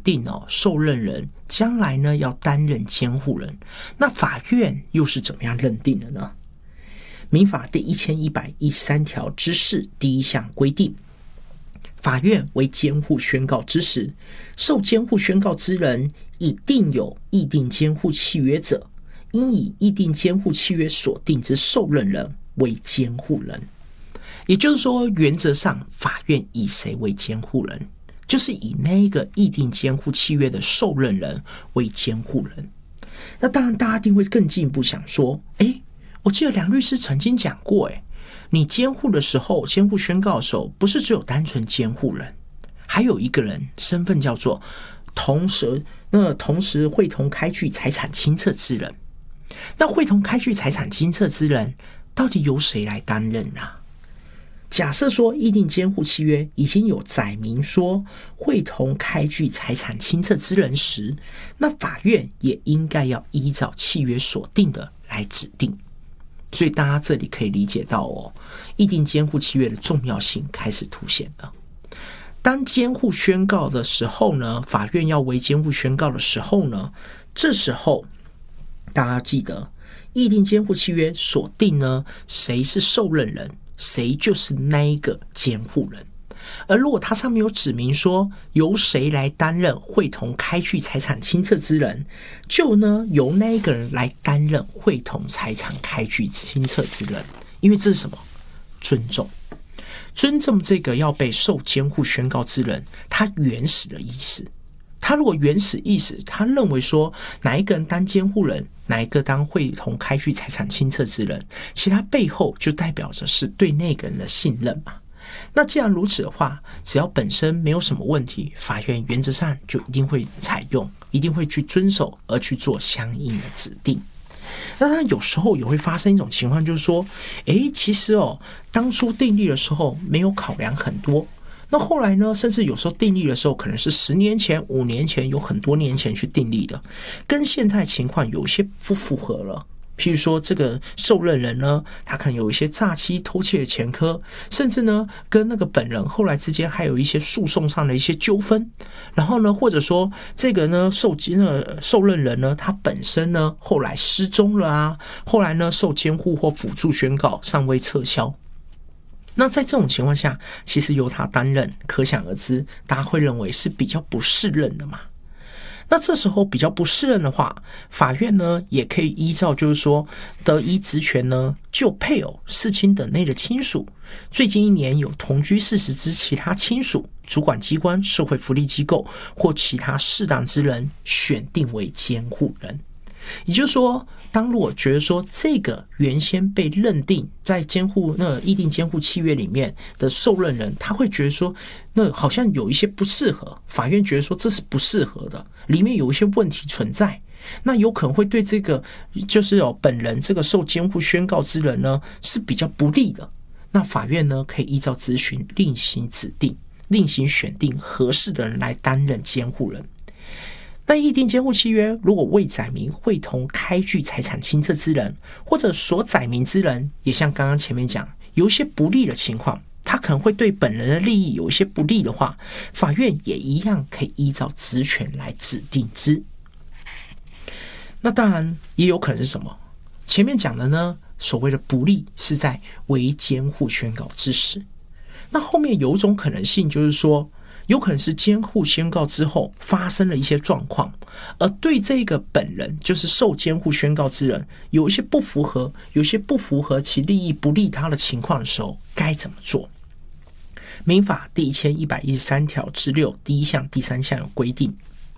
定受任人将来呢要担任监护人，那法院又是怎么样认定的呢？民法第1113条之4第1项规定，法院为监护宣告之时，受监护宣告之人已订有议定监护契约者，应以议定监护契约所定之受任人为监护人。也就是说，原则上法院以谁为监护人，就是以那个议定监护契约的受任人为监护人。那当然大家一定会更进一步想说，我记得梁律师曾经讲过，你监护的时候，监护宣告的时候，不是只有单纯监护人，还有一个人身份叫做同时会同开具财产清册之人。那会同开具财产清册之人到底由谁来担任啊？假设说议定监护契约已经有载明说会同开具财产清册之人时，那法院也应该要依照契约所定的来指定。所以大家这里可以理解到议定监护契约的重要性开始凸显了。当监护宣告的时候呢，法院要为监护宣告的时候呢，这时候大家记得议定监护契约所定呢，谁是受任人，谁就是那一个监护人。而如果它上面有指明说由谁来担任会同开具财产清册之人，就呢由那一个人来担任会同财产开具清册之人。因为这是什么？尊重这个要被受监护宣告之人他原始的意思。他如果原始意思他认为说哪一个人当监护人，哪一个当会同开具财产清册之人，其他背后就代表着是对那个人的信任嘛。那既然如此的话，只要本身没有什么问题，法院原则上就一定会采用，一定会去遵守而去做相应的指定。那当然有时候也会发生一种情况，就是说其实当初订立的时候没有考量很多，那后来呢，甚至有时候订立的时候可能是10年前、5年前，有很多年前去订立的，跟现在情况有些不符合了。譬如说这个受任人呢，他可能有一些诈欺偷窃的前科，甚至呢跟那个本人后来之间还有一些诉讼上的一些纠纷，然后呢或者说这个呢受任人呢他本身呢后来失踪了啊，后来呢受监护或辅助宣告尚未撤销。那在这种情况下，其实由他担任，可想而知大家会认为是比较不适任的嘛。那这时候比较不适任的话，法院呢也可以依照就是说得依职权呢，就配偶、世亲等内的亲属，最近1年有同居事实之其他亲属，主管机关、社会福利机构或其他适当之人选定为监护人。也就是说，当如果觉得说这个原先被认定在议定监护契约里面的受任人，他会觉得说那好像有一些不适合，法院觉得说这是不适合的，里面有一些问题存在，那有可能会对这个就是本人这个受监护宣告之人呢是比较不利的。那法院呢可以依照咨询另行指定、另行选定合适的人来担任监护人。那议定监护契约如果未载明会同开具财产清册之人，或者所载明之人也像刚刚前面讲有一些不利的情况，他可能会对本人的利益有一些不利的话，法院也一样可以依照职权来指定之。那当然也有可能是什么？前面讲的呢，所谓的不利是在为监护宣告之时，那后面有一种可能性就是说，有可能是监护宣告之后发生了一些状况，而对这个本人就是受监护宣告之人有一些不符合，有些不符合其利益不利他的情况的时候，该怎么做？民法第1113条之6第1项第3项有规定，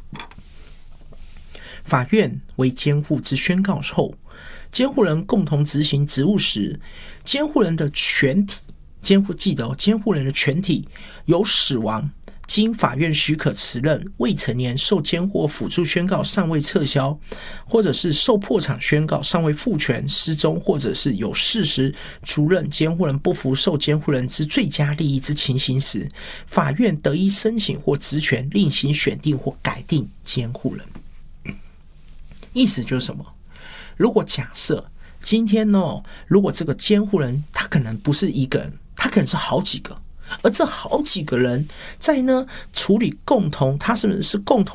法院为监护之宣告后，监护人共同执行职务时，监护人的全体记得监护人的全体有死亡，经法院许可辞任，未成年受监护或辅助宣告尚未撤销，或者是受破产宣告尚未复权、失踪，或者是有事实出任监护人不服受监护人之最佳利益之情形时，法院得依申请或职权另行选定或改定监护人。意思就是什么？如果假设今天如果这个监护人他可能不是一个人，他可能是好几个，而这好几个人在处理共同，他是共同